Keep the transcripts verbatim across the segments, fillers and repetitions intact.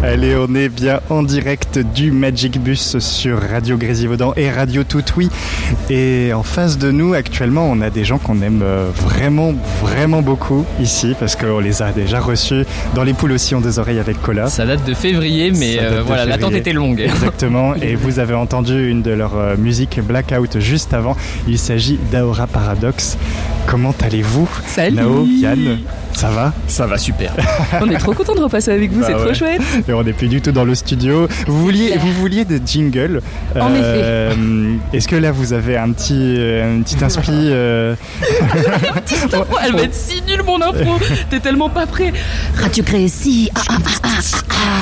Allez, on est bien en direct du Magic Bus sur Radio Grésivaudan et Radio Tout-Oui. Et en face de nous, actuellement, on a des gens qu'on aime vraiment, vraiment beaucoup ici, parce qu'on les a déjà reçus dans Les Poules aussi ont des oreilles avec Cola. Ça date de février, mais euh, voilà, février. L'attente était longue. Exactement, et vous avez entendu une de leurs euh, musiques Blackout juste avant. Il s'agit d'Aora Paradox. Comment allez-vous? Salut Nao, Yann, ça va? Ça va super. On est trop content de repasser avec vous, bah c'est ouais. trop chouette. Et on n'est plus du tout dans le studio. Vous vouliez, vous vouliez des jingles. En euh, effet. Est-ce que là vous avez un petit, un petit inspi euh... Elle va être si nulle mon intro. T'es tellement pas prêt. Radio Crécy. Ah, ah, ah, ah,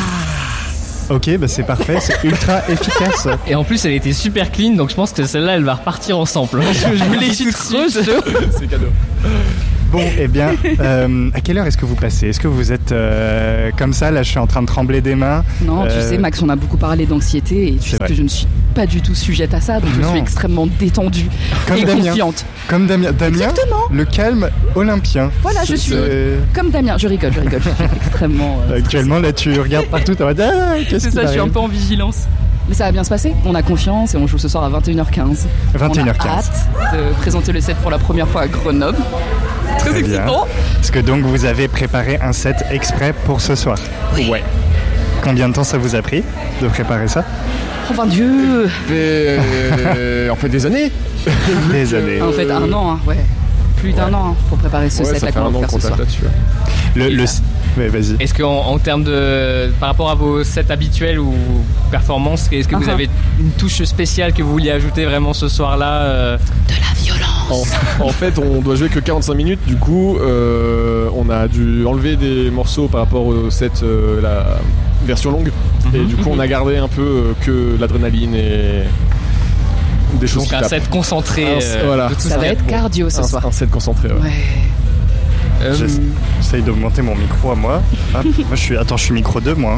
ah. Ok, bah c'est parfait, c'est ultra efficace. Et en plus, elle était super clean, donc je pense que celle-là, elle va repartir ensemble. Je, je voulais juste c'est cadeau. Bon, eh bien, euh, à quelle heure est-ce que vous passez? Est-ce que vous êtes euh, comme ça? Là, je suis en train de trembler des mains. Non, euh... tu sais, Max, on a beaucoup parlé d'anxiété et tu sais que je ne suis pas du tout sujette à ça, donc non. je suis extrêmement détendue comme et Damien. confiante. Comme Damien. Damien, exactement. Le calme olympien. Voilà, je suis euh... comme Damien. Je rigole, je rigole. Je suis extrêmement. Euh, Actuellement, là, tu regardes partout, tu vas dire ah, qu'est-ce C'est ça, je suis un peu en vigilance. Mais ça va bien se passer, on a confiance et on joue ce soir à vingt et une heures quinze. vingt et une heures quinze. On a hâte de présenter le set pour la première fois à Grenoble. Très, Très excitant. Est-ce que donc vous avez préparé un set exprès pour ce soir? Oui. Ouais. Combien de temps ça vous a pris de préparer ça? Oh mon Dieu. euh, En fait des années. Des années. En fait un an, hein, ouais. Plus d'un ouais. an hein, pour préparer ce ouais, set là qu'on va faire ce soir. Là-dessus, ouais. Le, le... Ouais, vas-y. Est-ce qu'en en termes de par rapport à vos sets habituels ou performances, est-ce que uh-huh. vous avez une touche spéciale que vous vouliez ajouter vraiment ce soir-là euh... De la violence. En, en fait, on doit jouer que quarante-cinq minutes. Du coup, euh, on a dû enlever des morceaux par rapport au set euh, la version longue. Mm-hmm. Et du coup, on a gardé un peu euh, que l'adrénaline et des choses. Donc un set concentré. Un, euh, voilà. de tout ça va être cardio ce un, soir. Un set concentré. Ouais. ouais. Euh, J'essaye d'augmenter mon micro à moi. Ah, moi je suis. Attends, je suis micro deux moi.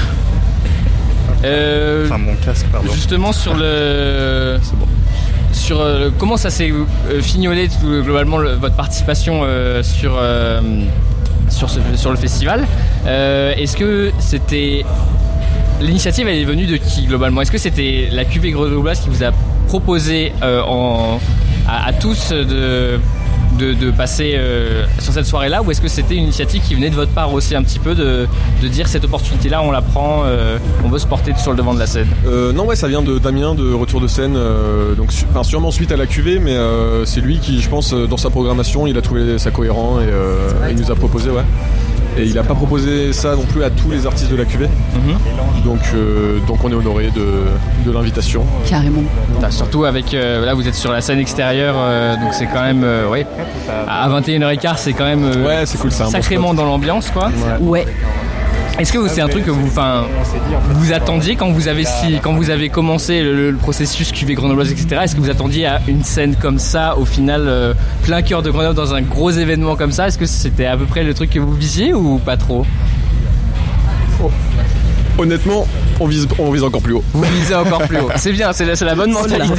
Euh, enfin mon casque, pardon. Justement sur le. C'est bon. Sur euh, comment ça s'est euh, fignolé tout, globalement le, votre participation euh, sur euh, sur ce, sur le festival. Euh, est-ce que c'était l'initiative elle est venue de qui globalement? Est-ce que c'était la cuvée grenobloise qui vous a proposé euh, en, à, à tous de De, de passer euh, sur cette soirée-là, ou est-ce que c'était une initiative qui venait de votre part aussi un petit peu de, de dire cette opportunité-là on la prend, euh, on veut se porter sur le devant de la scène? euh, Non, ouais, ça vient de Damien de Retour de scène, euh, donc su- sûrement suite à la cuvée, mais euh, c'est lui qui, je pense, dans sa programmation, il a trouvé ça cohérent et euh, il nous a proposé, ouais. Et il n'a pas proposé ça non plus à tous les artistes de la cuvée. Mm-hmm. Donc, euh, donc on est honoré de, de l'invitation. Carrément. Enfin, surtout avec euh, là vous êtes sur la scène extérieure, euh, donc c'est quand même euh, ouais, à vingt et une heures quinze c'est quand même euh, ouais, c'est cool, c'est un sacrément bon dans l'ambiance quoi. Ouais. ouais. Est-ce que c'est un truc que vous, enfin, vous attendiez quand vous avez si, quand vous avez commencé le, le processus cuvée grenobloise, et cetera. Est-ce que vous attendiez à une scène comme ça, au final, euh, plein cœur de Grenoble dans un gros événement comme ça? Est-ce que c'était à peu près le truc que vous visiez ou pas trop? oh. Honnêtement, on vise, on vise encore plus haut. Vous visez encore plus haut. C'est bien, c'est la, c'est la bonne mentalité.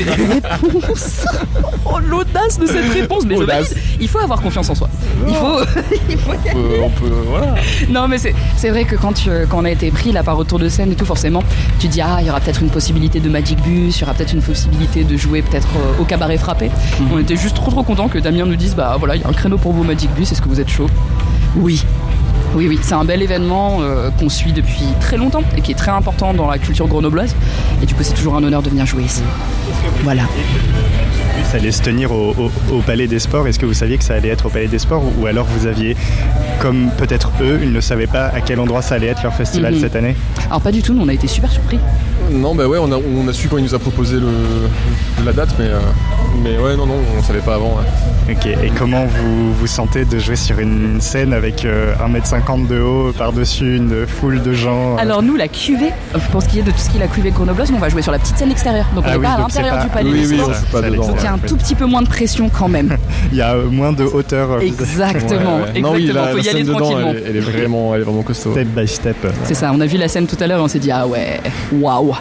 Oh, l'audace de cette réponse. Mais je valide. Il faut avoir confiance en soi. Il faut. Il faut... On, peut, on peut, voilà. Non, mais c'est, c'est vrai que quand, tu, quand on a été pris là par Retour de scène et tout, forcément, tu dis ah, il y aura peut-être une possibilité de Magic Bus, il y aura peut-être une possibilité de jouer peut-être euh, au Cabaret Frappé. Mm-hmm. On était juste trop trop contents que Damien nous dise bah voilà, il y a un créneau pour vous Magic Bus. Est-ce que vous êtes chaud? Oui. Oui, oui, c'est un bel événement euh, qu'on suit depuis très longtemps et qui est très important dans la culture grenobloise. Et du coup, c'est toujours un honneur de venir jouer ici. Voilà. Ça allait se tenir au, au, au Palais des Sports. Est-ce que vous saviez que ça allait être au Palais des Sports, ou alors vous aviez, comme peut-être eux, ils ne savaient pas à quel endroit ça allait être leur festival mm-hmm. cette année? Alors pas du tout, nous on a été super surpris. Non, bah ouais, on a, on a su quand il nous a proposé le, la date, mais, euh, mais ouais, non, non, on savait pas avant. Ouais. Ok, et comment vous vous sentez de jouer sur une scène avec euh, un mètre cinquante de haut, par-dessus une foule de gens? Alors nous, la cuvée, pour ce qui est de tout ce qui est la cuvée grenobloise, on va jouer sur la petite scène extérieure. Donc on n'est ah oui, pas à l'intérieur pas... du Palais oui, des oui, Sports. on joue pas dedans. Donc il y a un tout petit peu moins de pression quand même. Il y a moins de hauteur. Exactement, ouais, ouais. exactement. Non, oui, la, faut la y aller dedans, tranquillement. Elle, elle, est vraiment, elle est vraiment costaud. Step by step. C'est ça, on a vu la scène tout à l'heure et on s'est dit ah ouais, waouh.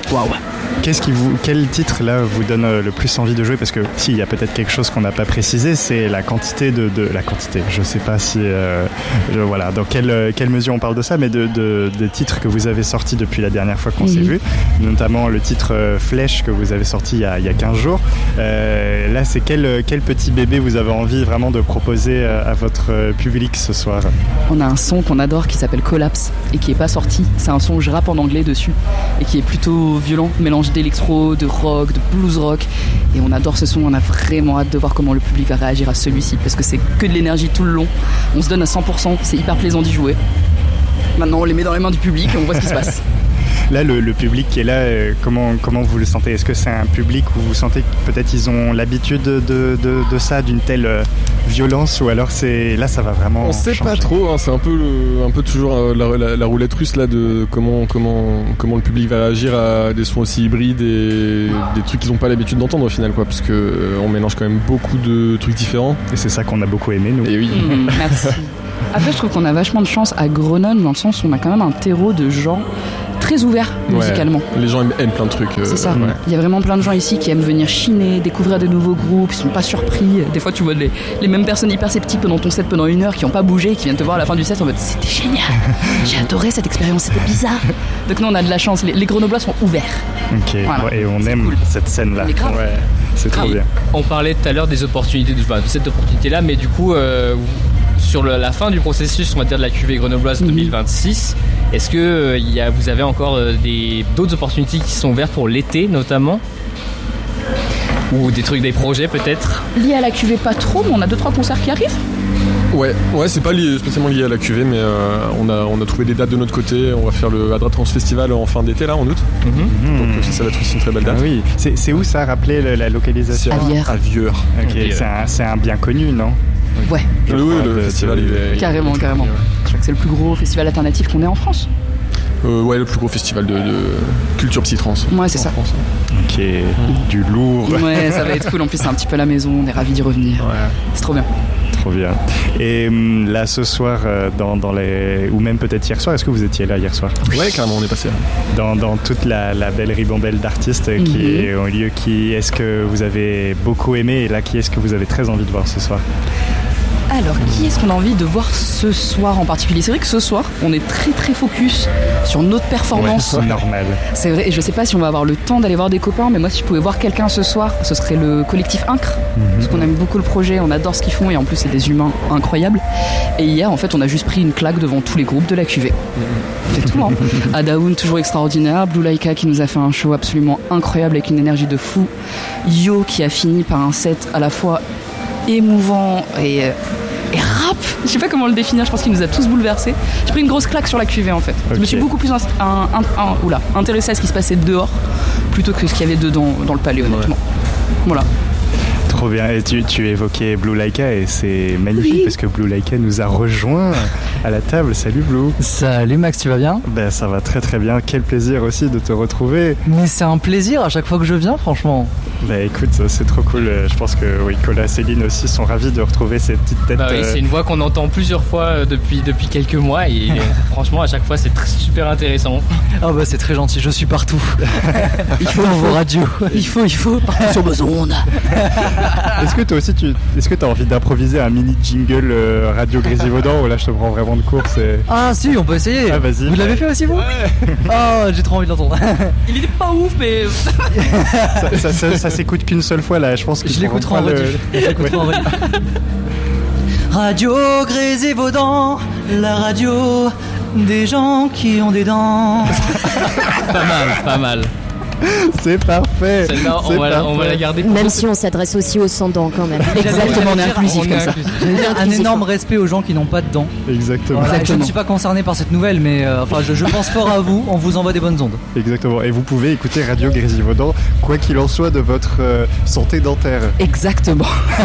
Waouh. Qu'est-ce qui vous, quel titre là vous donne euh, le plus envie de jouer? Parce que s'il y a peut-être quelque chose qu'on n'a pas précisé, c'est la quantité de, de la quantité. Je sais pas si euh, je, voilà dans quelle quelle mesure on parle de ça, mais de, de des titres que vous avez sortis depuis la dernière fois qu'on mm-hmm. s'est vu, notamment le titre euh, Flèche que vous avez sorti il y a, il y a quinze jours. Euh, là, c'est quel quel petit bébé vous avez envie vraiment de proposer à, à votre euh, public ce soir? On a un son qu'on adore qui s'appelle Collapse et qui est pas sorti. C'est un son où je rappe en anglais dessus et qui est plutôt violent, mélange d'électro, de rock, de blues rock, et on adore ce son. On a vraiment hâte de voir comment le public va réagir à celui-ci parce que c'est que de l'énergie tout le long, on se donne à cent pour cent, c'est hyper plaisant d'y jouer. Maintenant on les met dans les mains du public et on voit ce qui se passe. Là, le, le public qui est là, euh, comment, comment vous le sentez? Est-ce que c'est un public où vous sentez que peut-être ils ont l'habitude de, de, de ça, d'une telle euh, violence, ou alors c'est là ça va vraiment on sait changer. Pas trop, hein, c'est un peu, le, un peu toujours euh, la, la, la roulette russe là de comment, comment, comment le public va réagir à des sons aussi hybrides et des trucs qu'ils n'ont pas l'habitude d'entendre au final, quoi, parce que euh, on mélange quand même beaucoup de trucs différents. Et c'est ça qu'on a beaucoup aimé, nous. Et oui. Mmh, merci. Après, je trouve qu'on a vachement de chance à Grenoble dans le sens où on a quand même un terreau de gens très ouverts musicalement. Ouais, les gens aiment, aiment plein de trucs. Euh, c'est ça. Ouais. Il y a vraiment plein de gens ici qui aiment venir chiner, découvrir de nouveaux groupes, ils sont pas surpris. Des fois, tu vois les, les mêmes personnes hyper sceptiques pendant ton set pendant une heure qui ont pas bougé, qui viennent te voir à la fin du set en mode c'était génial, j'ai adoré cette expérience, c'était bizarre. Donc nous, on a de la chance. Les, les Grenoblois sont ouverts. Ok. Voilà. Ouais, et on c'est aime cool. cette scène-là. Ouais. C'est trop et bien. On parlait tout à l'heure des opportunités, de, enfin, de cette opportunité-là, mais du coup. Euh, Sur le, la fin du processus, on va dire, de la cuvée grenobloise deux mille vingt-six, est-ce que euh, y a, vous avez encore euh, des, d'autres opportunités qui sont ouvertes pour l'été notamment? Ou des trucs, des projets peut-être? Liés à la cuvée pas trop, mais on a deux trois concerts qui arrivent. Ouais, ouais, c'est pas lié, spécialement lié à la cuvée, mais euh, on, a, on a trouvé des dates de notre côté. On va faire le Adra Trans Festival en fin d'été, là, en août. Mm-hmm. Donc ça, ça va être aussi une très belle date. Ah oui. C'est, c'est où ça, rappelez le, la localisation? À Vière. À Vieur. Ok, okay. C'est, un, c'est un bien connu, non? Ouais. Je oui, le, le festival, il est, carrément, il est carrément. connu, ouais. Je crois que c'est le plus gros festival alternatif qu'on ait en France. Euh, ouais, le plus gros festival de, de culture psy-trans. Ouais, c'est ça. France. Ok, mmh. Du lourd. Ouais, ça va être cool. En plus, c'est un petit peu la maison. On est ravis d'y revenir. Ouais. C'est trop bien. Trop bien. Et hum, là, ce soir, euh, dans, dans les... ou même peut-être hier soir, est-ce que vous étiez là hier soir? Ouais, carrément, on est passé là. Dans, dans toute la, la belle ribambelle d'artistes mm-hmm. qui ont lieu, qui est-ce que vous avez beaucoup aimé, et là, qui est-ce que vous avez très envie de voir ce soir? Alors, qui est-ce qu'on a envie de voir ce soir en particulier? C'est vrai que ce soir, on est très très focus sur notre performance. Ouais, c'est normal. C'est vrai, et je sais pas si on va avoir le temps d'aller voir des copains, mais moi, si je pouvais voir quelqu'un ce soir, ce serait le collectif Incre. Mm-hmm. Parce qu'on aime beaucoup le projet, on adore ce qu'ils font, et en plus, c'est des humains incroyables. Et hier, en fait, on a juste pris une claque devant tous les groupes de la cuvée. Mm-hmm. C'est tout, hein. Adaoun, toujours extraordinaire. Blue Laika qui nous a fait un show absolument incroyable avec une énergie de fou. Yo qui a fini par un set à la fois émouvant et, et rap, je sais pas comment le définir, je pense qu'il nous a tous bouleversés. J'ai pris une grosse claque sur la cuvée en fait. Okay. Je me suis beaucoup plus un, un, un, un, oula, intéressée à ce qui se passait dehors plutôt que ce qu'il y avait dedans dans le palais, honnêtement. Ouais. Voilà. Trop bien. Et tu, tu évoquais Blue Laika et c'est magnifique oui. parce que Blue Laika nous a rejoint à la table. Salut Blue. Salut Max, tu vas bien? Ben ça va très très bien. Quel plaisir aussi de te retrouver. Mais c'est un plaisir à chaque fois que je viens, franchement. Bah écoute, c'est trop cool. Je pense que oui, Cola et Céline aussi sont ravis de retrouver ces petites têtes. Bah oui, c'est une voix qu'on entend plusieurs fois depuis, depuis quelques mois et franchement à chaque fois c'est très, super intéressant. Ah bah c'est très gentil, je suis partout. Il faut dans vos radios. Il faut, il faut, partout sur nos ondes. Est-ce que toi aussi tu est-ce que tu as envie d'improviser un mini jingle euh, Radio Grésivaudan ou là je te prends vraiment de course et... Ah si, on peut essayer. Ah, vas-y. Vous l'avez fait aussi vous? Ouais. Ah, j'ai trop envie de l'entendre. Il était pas ouf mais ça, ça, ça, ça s'écoute qu'une seule fois là, je pense que je l'écouterai en rediff. Je l'écouterai en rediff. Radio Grésivaudan, la radio des gens qui ont des dents. Pas mal, pas mal. C'est parfait. Celle-là, on, va la, on va la garder. Même si on s'adresse aussi aux sans-dents quand même. Exactement, on est inclusif comme ça. Un énorme respect aux gens qui n'ont pas de dents. Exactement. Voilà, Exactement. je ne suis pas concerné par cette nouvelle, mais euh, enfin, je, je pense fort à vous. On vous envoie des bonnes ondes. Exactement. Et vous pouvez écouter Radio Grésivaudan, quoi qu'il en soit de votre euh, santé dentaire. Exactement.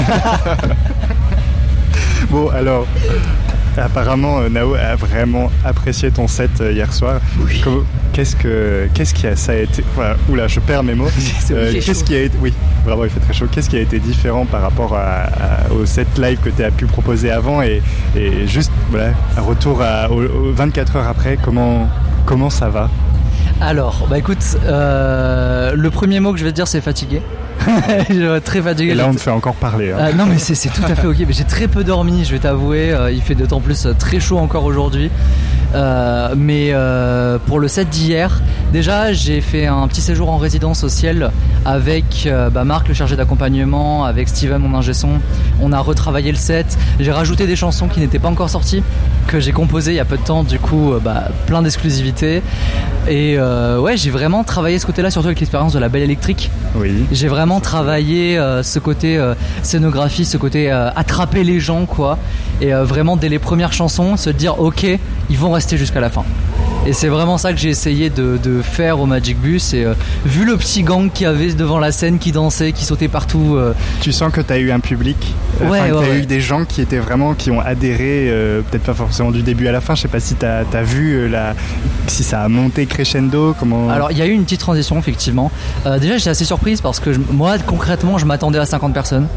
Bon, alors. Apparemment, Nao a vraiment apprécié ton set hier soir. Oui. Comment, qu'est-ce que, qu'est-ce qui a, ça a été, voilà, oula, je perds mes mots. Euh, qu'est-ce qui a été, oui, vraiment, il fait très chaud. Qu'est-ce qui a été différent par rapport à, à, au set live que tu as pu proposer avant et, et juste, voilà, un retour à, aux, aux vingt-quatre heures après, comment, comment ça va? Alors, bah écoute, euh, le premier mot que je vais te dire, c'est fatigué. Je suis très fatigué. Et là, on te fait encore parler. Hein. Euh, non, mais c'est, c'est tout à fait ok. Mais j'ai très peu dormi, je vais t'avouer. Euh, il fait d'autant plus très chaud encore aujourd'hui. Euh, mais euh, pour le set d'hier, déjà, j'ai fait un petit séjour en résidence au Ciel avec euh, bah, Marc, le chargé d'accompagnement, avec Steven, mon ingé son. On a retravaillé le set. J'ai rajouté des chansons qui n'étaient pas encore sorties, que j'ai composées il y a peu de temps. Du coup, euh, bah, plein d'exclusivités. Et euh, ouais, j'ai vraiment travaillé ce côté-là, surtout avec l'expérience de la Belle Électrique. Oui. J'ai vraiment travaillé euh, ce côté euh, scénographie, ce côté euh, attraper les gens, quoi. Et euh, vraiment, dès les premières chansons, se dire, ok, ils vont rester jusqu'à la fin. Et c'est vraiment ça que j'ai essayé de, de faire au Magic Bus. Et euh, vu le petit gang qu'il y avait devant la scène, qui dansait, qui sautait partout. Euh... Tu sens que tu as eu un public. Ouais, enfin, ouais, tu as ouais. eu des gens qui étaient vraiment, qui ont adhéré, euh, peut-être pas forcément du début à la fin. Je sais pas si tu as vu euh, la, si ça a monté crescendo. Comment... Alors il y a eu une petite transition effectivement. Euh, déjà j'étais assez surprise parce que je, moi concrètement je m'attendais à cinquante personnes.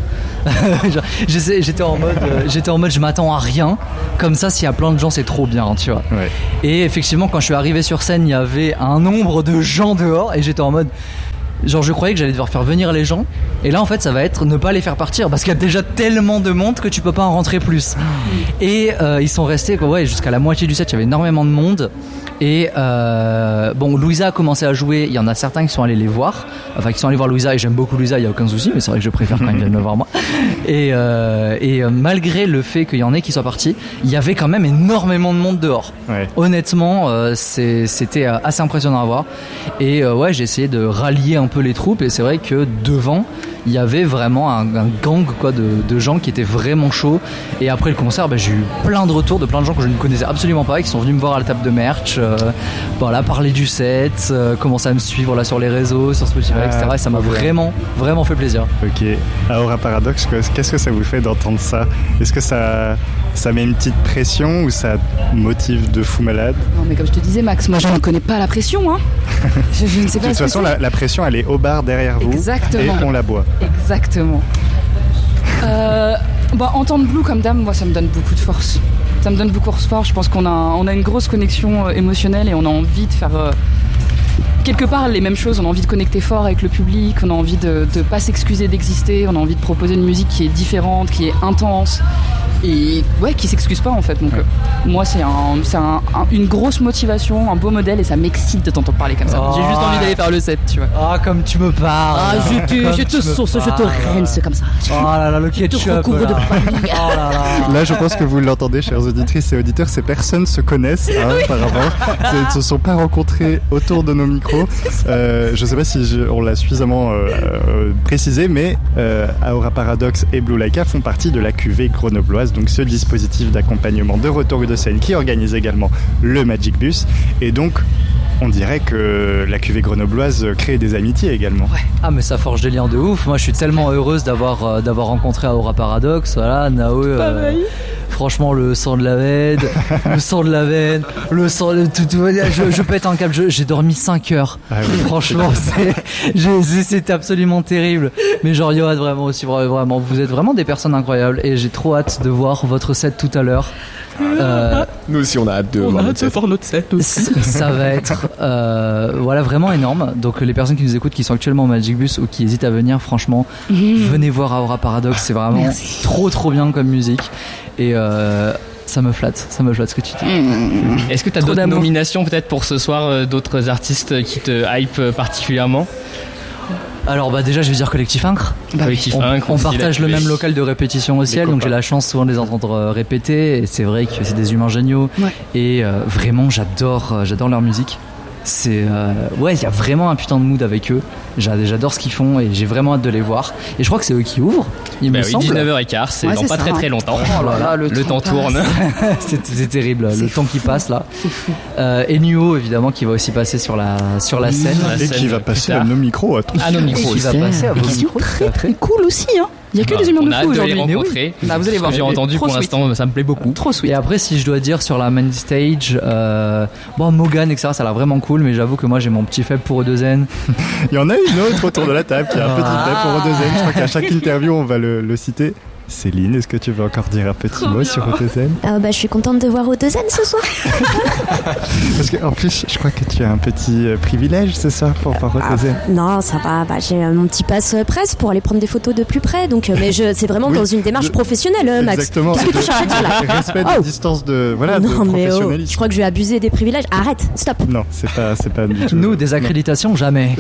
j'étais en mode, euh, j'étais en mode je m'attends à rien. Comme ça s'il y a plein de gens c'est trop bien, tu vois. Ouais. Et effectivement quand je suis arrivé sur scène il y avait un nombre de gens dehors et j'étais en mode genre je croyais que j'allais devoir faire venir les gens et là en fait ça va être ne pas les faire partir parce qu'il y a déjà tellement de monde que tu peux pas en rentrer plus. Et euh, ils sont restés quoi, ouais, jusqu'à la moitié du set, il y avait énormément de monde. Et euh, bon, Louisa a commencé à jouer. Il y en a certains qui sont allés les voir, enfin qui sont allés voir Louisa. Et j'aime beaucoup Louisa, il y a aucun souci. Mais c'est vrai que je préfère quand ils viennent me voir moi. Et, euh, et euh, malgré le fait qu'il y en ait qui soient partis, il y avait quand même énormément de monde dehors. Ouais. Honnêtement, euh, c'est, c'était assez impressionnant à voir. Et euh, ouais, j'ai essayé de rallier un peu les troupes. Et c'est vrai que devant, il y avait vraiment un, un gang quoi, de, de gens qui étaient vraiment chauds. Et après le concert, bah, j'ai eu plein de retours de plein de gens que je ne connaissais absolument pas et qui sont venus me voir à la table de merch. Euh, voilà, parler du set, euh, commencer à me suivre là sur les réseaux, sur Spotify, ah, et cetera. Et ça m'a vraiment, vraiment fait plaisir. Ok. Aura Paradox, qu'est-ce que ça vous fait d'entendre ça? Est-ce que ça, ça met une petite pression ou ça motive de fou malade? Non, mais comme je te disais, Max, moi je ne connais pas la pression. Hein. Je, je ne sais pas. De toute façon, la, la pression, elle est au bar derrière vous. Exactement. Et on la boit. Exactement. Euh, bah, entendre Blue comme dame, moi ça me donne beaucoup de force. Ça me donne beaucoup de force. Je pense qu'on a, on a une grosse connexion euh, émotionnelle et on a envie de faire euh, quelque part les mêmes choses. On a envie de connecter fort avec le public, on a envie de ne pas s'excuser d'exister, on a envie de proposer une musique qui est différente, qui est intense et ouais, qui s'excuse pas en fait. Donc ouais. euh, moi c'est, un, c'est un, un, une grosse motivation, un beau modèle et ça m'excite de t'entendre parler comme ça. Oh, j'ai juste envie d'aller faire le set, tu vois. Ah, comme tu me parles. Ah, je te, je te sauce, je te rince comme ça. Oh là là, le ketchup. Je te recouvre de paille. Oh là là. Là, je pense que vous l'entendez, chères auditrices et auditeurs, ces personnes se connaissent hein, oui. auparavant. Ils ne se sont pas rencontrés autour de nos micros. Euh, je ne sais pas si je, on l'a suffisamment euh, euh, précisé, mais euh, Aura Paradox et Blue Laika font partie de la cuvée grenobloise, donc ce dispositif d'accompagnement de retour de scène qui organise également le Magic Bus. Et donc, on dirait que la cuvée grenobloise crée des amitiés également. Ouais. Ah mais ça forge des liens de ouf. Moi je suis tellement heureuse d'avoir, euh, d'avoir rencontré Aura Paradox. Voilà, Nao. Euh, franchement le sang de la veine, le sang de la veine, le sang de tout, tout je, je pète un câble. Je, j'ai dormi cinq heures. Ah oui. Franchement c'est, j'ai, c'était absolument terrible. Mais genre Yoann vraiment aussi vraiment, vous êtes vraiment des personnes incroyables et j'ai trop hâte de voir votre set tout à l'heure. Euh, Nous aussi on a hâte de on voir a notre hâte de voir notre set aussi. Ça va être euh, voilà vraiment énorme. Donc les personnes qui nous écoutent qui sont actuellement au Magic Bus ou qui hésitent à venir, franchement mmh. venez voir Aura Paradox, c'est vraiment Merci. trop trop bien comme musique et euh, ça me flatte, ça me flatte ce que tu dis. Mmh. Est-ce que tu as d'autres d'amour. nominations peut-être pour ce soir, euh, d'autres artistes qui te hype particulièrement? Alors bah déjà je vais dire Collectif Incre. Bah, Collectif on, Incre, on partage le même local de répétition au Ciel, donc j'ai la chance souvent de les entendre euh, répéter et c'est vrai que c'est des humains géniaux ouais. et euh, vraiment j'adore, euh, j'adore leur musique. C'est euh, ouais, il y a vraiment un putain de mood avec eux. J'adore ce qu'ils font et j'ai vraiment hâte de les voir. Et je crois que c'est eux qui ouvrent. Il bah me oui, semble. dix-neuf heures quinze, c'est ouais, dans c'est pas ça, très très longtemps. Oh là là, le, le temps, temps tourne. c'est, c'est terrible, c'est le fou. temps qui passe là. C'est fou. Euh, et Nuo évidemment qui va aussi passer sur la sur la scène. Et qui va passer à nos micros. À, tous à nos micros. Qui va passer à vos micros. Très très cool aussi hein. Il n'y a que bah, des humains de fou aujourd'hui. On a hâte de les rencontrer. Oui. Là, vous allez voir. Ce que j'ai entendu trop pour sweet. l'instant, ça me plaît beaucoup. Trop sweet. Et après, si je dois dire sur la main stage, euh, bon, Mogan, et cetera, ça a l'air vraiment cool, mais j'avoue que moi j'ai mon petit faible pour Odezen. Il y en a une autre autour de la table qui a un petit faible pour Odezen. Je crois qu'à chaque interview, on va le, le citer. Céline, est-ce que tu veux encore dire un petit Trop mot bien. sur Otozen? Euh, bah, je suis contente de voir Otozen ce soir. Parce qu'en plus, je crois que tu as un petit euh, privilège, c'est ça, pour voir Otozen? Non, ça va. Bah, j'ai euh, mon petit passe euh, presse pour aller prendre des photos de plus près. Donc, euh, mais je, c'est vraiment Oui, dans une démarche je- professionnelle, euh, Max. Exactement. Qu'est-ce que tu cherches à dire là? Respect Oh. de distance de, voilà, de Non, mais oh, professionnalisme. je crois que je vais abuser des privilèges. Arrête, stop. Non, c'est pas, c'est pas du tout. Nous, des accréditations, jamais.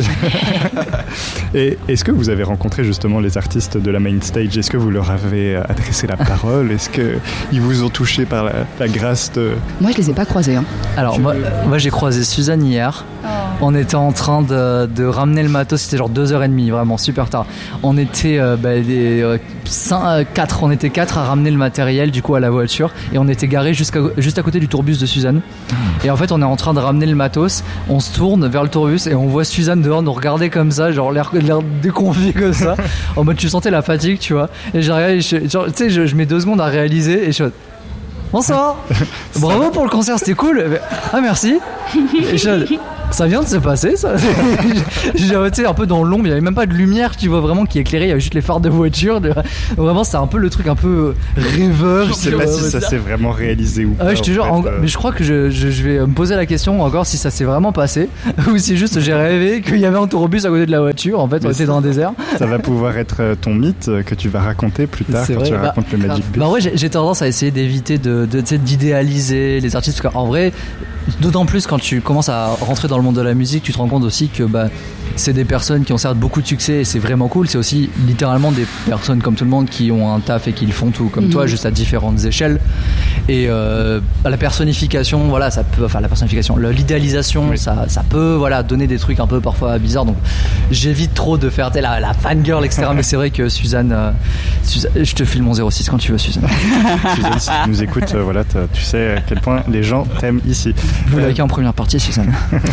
Et est-ce que vous avez rencontré justement les artistes de la main stage? Est-ce que vous leur avez adressé la parole? Est-ce qu'ils vous ont touché par la, la grâce de... Moi, je les ai pas croisés. Hein. Alors, moi, moi j'ai croisé Suzanne hier. On était en train de, de ramener le matos, c'était genre deux heures trente, vraiment super tard. On était euh, bah, des, euh, cinq, euh, quatre, on était quatre à ramener le matériel du coup à la voiture et on était garés jusqu'à, juste à côté du tourbus de Suzanne. Et en fait, on est en train de ramener le matos, on se tourne vers le tourbus et on voit Suzanne dehors nous regarder comme ça, genre l'air, l'air déconfit comme ça, en mode tu sentais la fatigue, tu vois. Et j'ai regardé, je- genre, tu sais, je, je mets deux secondes à réaliser et je suis en mode, bonsoir, bravo pour le concert, c'était cool. Ah merci. Et je, ça vient de se passer ça. J'ai été un peu dans l'ombre, il n'y avait même pas de lumière, tu vois, vraiment qui éclairait, il y avait juste les phares de voiture. De... Vraiment c'était un peu le truc un peu rêveur. Je sais pas si ça s'est vraiment réalisé ou Ah pas. ouais, je te en jure, fait, en- euh. mais je crois que je, je, je vais me poser la question encore si ça s'est vraiment passé ou si juste j'ai rêvé qu'il y avait un tourbus à côté de la voiture. En fait, on Mais était c'est- dans un désert. Ça va pouvoir être euh, ton mythe euh, que tu vas raconter plus tard C'est quand vrai, tu bah, racontes le Magic Bus. Bah ouais, j'ai, j'ai tendance à essayer d'éviter de, de, tu sais, d'idéaliser les artistes parce qu'en vrai, d'autant plus quand tu commences à rentrer dans le monde de la musique, tu te rends compte aussi que bah, c'est des personnes qui ont certes beaucoup de succès et c'est vraiment cool. C'est aussi littéralement des personnes comme tout le monde qui ont un taf et qui le font tout comme Mhm. toi, juste à différentes échelles. Et euh, la personnification, voilà, ça peut, enfin la personnification, le- l'idéalisation, Oui. ça, ça peut, voilà, donner des trucs un peu parfois bizarres. Donc j'évite trop de faire t'es la, la fangirl, et cetera. Mais c'est vrai que Suzanne, euh, Suzanne, je te file mon zéro six quand tu veux, Suzanne. Suzanne, si tu nous écoutes, euh, voilà, t'as- tu sais à quel point les gens t'aiment ici. Vous Euh, l'avez en première partie, Suzanne.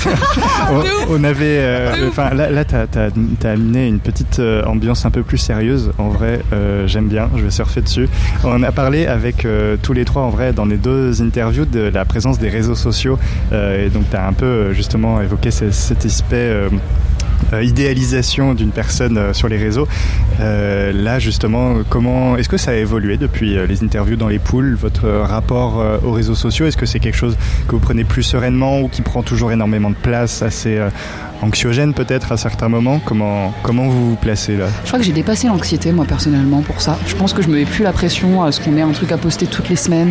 on, on avait, euh, enfin là, là t'as, t'as, t'as amené une petite euh, ambiance un peu plus sérieuse. En vrai, euh, j'aime bien. Je vais surfer dessus. On a parlé avec euh, tous les trois en vrai dans les deux interviews de la présence des réseaux sociaux. Euh, et donc t'as un peu euh, justement évoqué ce- cet aspect. Euh, euh, idéalisation d'une personne euh, sur les réseaux. Euh, là, justement, comment est-ce que ça a évolué depuis euh, les interviews dans les poules, votre euh, rapport euh, aux réseaux sociaux? Est-ce que c'est quelque chose que vous prenez plus sereinement ou qui prend toujours énormément de place, assez euh, anxiogène peut-être à certains moments? Comment comment vous vous placez là? Je crois que j'ai dépassé l'anxiété, moi, personnellement, pour ça. Je pense que je me mets plus la pression à ce qu'on ait un truc à poster toutes les semaines.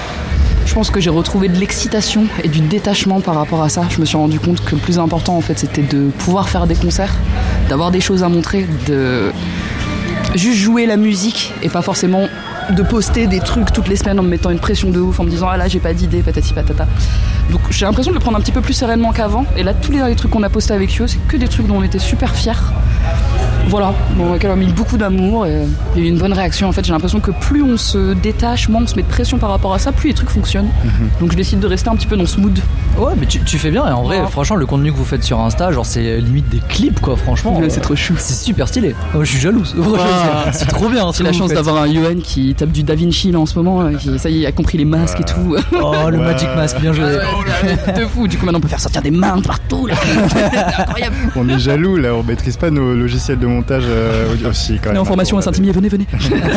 Je pense que j'ai retrouvé de l'excitation et du détachement par rapport à ça. Je me suis rendu compte que le plus important, en fait, c'était de pouvoir faire des concerts, d'avoir des choses à montrer, de juste jouer la musique et pas forcément de poster des trucs toutes les semaines en me mettant une pression de ouf, en me disant ah là j'ai pas d'idée, patati patata. Donc j'ai l'impression de le prendre un petit peu plus sereinement qu'avant. Et là, tous les derniers trucs qu'on a postés avec eux, c'est que des trucs dont on était super fiers. Voilà, dans lesquels on a mis beaucoup d'amour et il y a eu une bonne réaction. En fait, j'ai l'impression que plus on se détache, moins on se met de pression par rapport à ça, plus les trucs fonctionnent. Donc je décide de rester un petit peu dans ce mood. Ouais, mais tu, tu fais bien. Et en vrai, Ouais. franchement, le contenu que vous faites sur Insta, genre, c'est limite des clips, quoi. Franchement, Ouais, euh, c'est trop chou. c'est super stylé. Oh, je suis jalouse. Franchement, Ah. c'est, c'est trop bien. ce J'ai que la vous chance faites. d'avoir un Yohan qui tape du Da Vinci là en ce moment, euh, qui ça y est a compris les masques et tout. Oh, le Ouais. Magic Mask, bien joué. De fou. Du coup maintenant on peut faire sortir des mains de partout. Là. C'est incroyable. On est jaloux là, on maîtrise pas nos logiciels de montage euh, aussi quand même. L'information à On a des- Saint-Imier, venez, venez.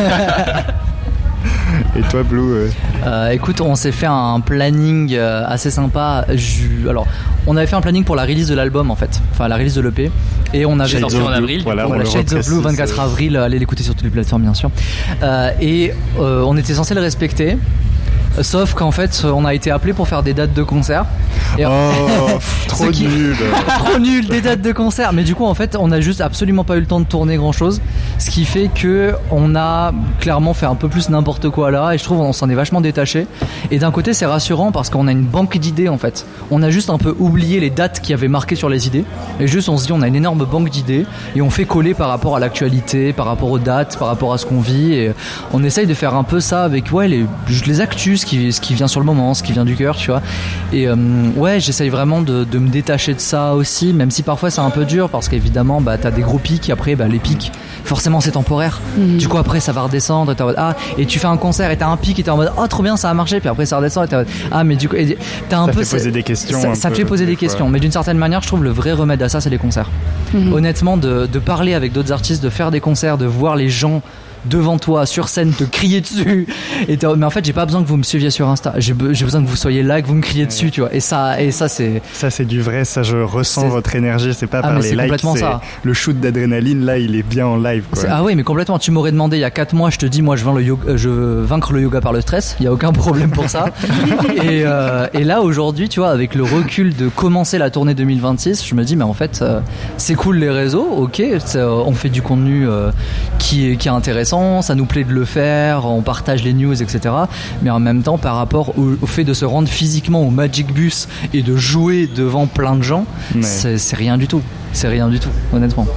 Et toi Blue euh, Euh, écoute, on s'est fait un planning euh, assez sympa. Je- Alors, on avait fait un planning pour la release de l'album en fait, enfin la release de l'E P, et on avait Shades sorti of en Blue, avril, Voilà, on Voilà, le Shades of Blue, reprécise, vingt-quatre euh, avril, allez l'écouter sur toutes les plateformes bien sûr. Euh, et euh, on était censé le respecter, euh, sauf qu'en fait on a été appelé pour faire des dates de concert. Et Oh, pff, trop Ce qui- nul. trop nul, des dates de concert. Mais du coup, en fait, on a juste absolument pas eu le temps de tourner grand chose. Ce qui fait que on a clairement fait un peu plus n'importe quoi là. Et je trouve on s'en est vachement détaché. Et d'un côté, c'est rassurant parce qu'on a une banque d'idées en fait. On a juste un peu oublié les dates qui avaient marqué sur les idées. Et juste, on se dit, on a une énorme banque d'idées. Et on fait coller par rapport à l'actualité, par rapport aux dates, par rapport à ce qu'on vit. Et on essaye de faire un peu ça avec ouais, les, juste les actus, ce qui, ce qui vient sur le moment, ce qui vient du cœur, tu vois. Et euh, ouais, j'essaye vraiment de, de me détacher de ça aussi, même si parfois c'est un peu dur parce qu'évidemment bah, t'as des gros pics, après bah, les pics forcément c'est temporaire, Mhm. du coup après ça va redescendre et, t'es en mode, ah, et tu fais un concert et t'as un pic et t'es en mode oh trop bien ça a marché, puis après ça redescend et t'es en mode ah mais du coup et t'as un Ça peu fait poser des questions. ça, un ça te peu, fait poser des fois. questions, mais d'une certaine manière je trouve le vrai remède à ça c'est les concerts. Mhm. Honnêtement, de, de parler avec d'autres artistes, de faire des concerts, de voir les gens devant toi sur scène te crier dessus. Et mais en fait, j'ai pas besoin que vous me suiviez sur Insta. J'ai, be- j'ai besoin que vous soyez là, que vous me criez dessus, tu vois. Et ça, et ça c'est. Ça, c'est du vrai. Ça, je ressens C'est... votre énergie. C'est pas Ah, par mais les c'est likes. complètement C'est ça. le shoot d'adrénaline. Là, il est bien en live, quoi. C'est... Ah oui, mais complètement. Tu m'aurais demandé il y a quatre mois, je te dis, moi, je vins le yoga, je veux vaincre le yoga par le stress. Il y a aucun problème pour ça. et, euh, et là, aujourd'hui, tu vois, avec le recul de commencer la tournée deux mille vingt-six, je me dis, mais en fait, euh, c'est cool les réseaux. Ok, on fait du contenu euh, qui est qui est intéressant. Ça nous plaît de le faire. On partage les news, et cetera. Mais en même temps, par rapport au, au fait de se rendre physiquement au Magic Bus et de jouer devant plein de gens, Ouais. c'est, c'est rien du tout. C'est rien du tout, honnêtement.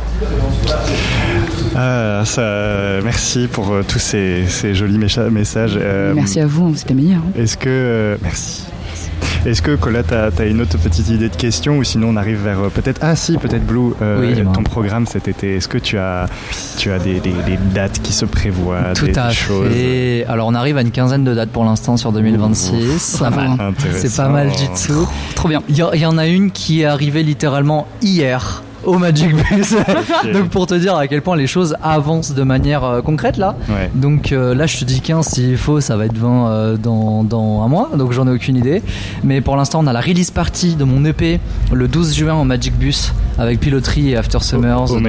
Ah, ça, merci pour euh, tous ces, ces jolis mécha- messages. Euh, Merci à vous, c'était meilleur. hein. Est-ce que... euh, merci. Est-ce que, Cola, t'as, t'as une autre petite idée de question ou sinon on arrive vers euh, peut-être... Ah si, peut-être Blue, euh, Oui, dis-moi. ton programme cet été. Est-ce que tu as, tu as des, des, des dates qui se prévoient, Tout des, à des choses fait. Alors on arrive à une quinzaine de dates pour l'instant sur deux mille vingt-six. Pas mal. intéressant. C'est pas mal du tout. Trop bien. Il y, a- il y en a une qui est arrivée littéralement hier au Magic Bus. Ok. Donc pour te dire à quel point les choses avancent de manière euh, concrète là. Ouais. Donc euh, là je te dis quinze, s'il faut ça va être vingt euh, dans, dans un mois, donc j'en ai aucune idée. Mais pour l'instant on a la release party de mon E P le douze juin au Magic Bus avec Piloterie et After Summers. Au- au